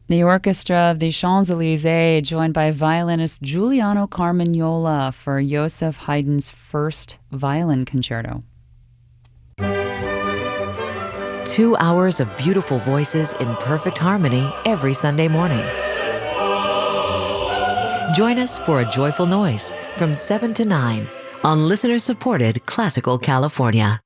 The orchestra of the Champs-Élysées, joined by violinist Giuliano Carmagnola for Joseph Haydn's first violin concerto. 2 hours of beautiful voices in perfect harmony every Sunday morning. Join us for A Joyful Noise from 7 to 9 on listener-supported Classical California.